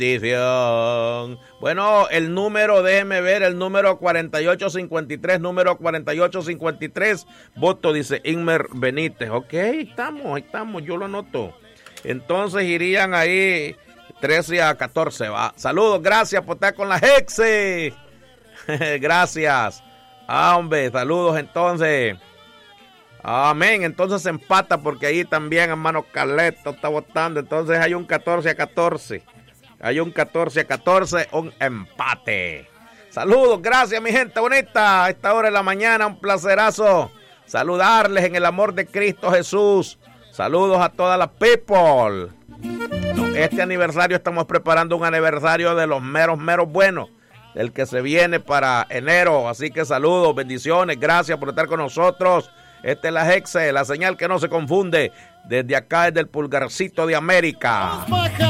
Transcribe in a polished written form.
repetición. Bueno, el número, déjeme ver, el número 4853, número 4853, voto, dice Inmer Benítez. Ok, estamos, yo lo anoto. Entonces irían ahí 13 a 14, va. Saludos, gracias por estar con la Hexe. Gracias. Hombre, saludos entonces. Amén, entonces se empata porque ahí también hermano Carleto está votando, entonces hay un 14 a 14. Hay un 14 a 14, un empate. Saludos, gracias mi gente bonita. A esta hora de la mañana, un placerazo saludarles en el amor de Cristo Jesús. Saludos a todas las people. Este aniversario estamos preparando un aniversario de los meros buenos, el que se viene para enero. Así que saludos, bendiciones, gracias por estar con nosotros. Esta es la Hexe, la señal que no se confunde. Desde acá, desde el Pulgarcito de América.